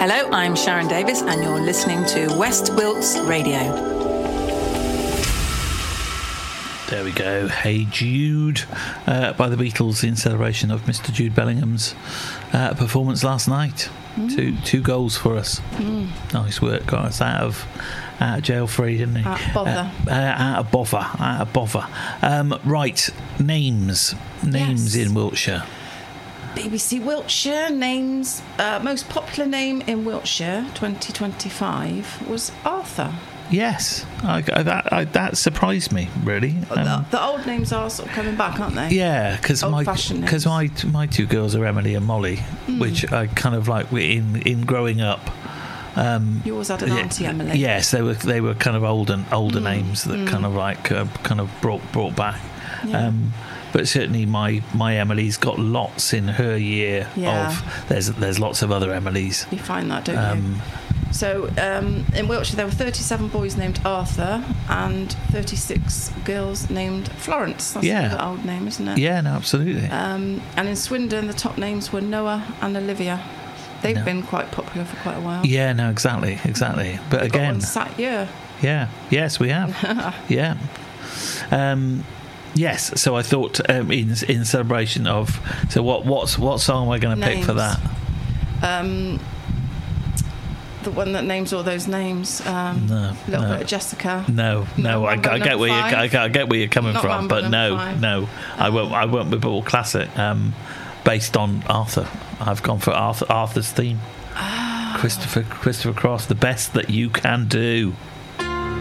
Hello, I'm Sharon Davis, and you're listening to West Wilts Radio. There we go. Hey Jude by the Beatles in celebration of Mr. Jude Bellingham's performance last night. Two goals for us. Nice work. Got us out of jail free, didn't he? Out of bother. Right, names in Wiltshire. BBC Wiltshire names. Most popular name in Wiltshire 2025 was Arthur. Yes, that surprised me, really. The old names are sort of coming back, aren't they? Yeah, because my two girls are Emily and Molly, which I kind of like in growing up. You always had an auntie Emily. Yes, they were kind of older names that kind of like brought back. Yeah. But certainly my Emily's got lots in her year of there's lots of other Emilys. You find that, don't you? So in Wiltshire there were 37 boys named Arthur and 36 girls named Florence. That's an old name, isn't it? Yeah, no, absolutely. And in Swindon the top names were Noah and Olivia. They've been quite popular for quite a while. Yeah, no, exactly. But We've again, got one yes, we have. Yeah. Yes, so I thought in celebration of what song am I going to pick for that? The one that names all those names. Little bit of Jessica. No. I get where you're coming from, but no. I won't with all classic. Based on Arthur, I've gone for Arthur's theme. Christopher Cross, the best that you can do.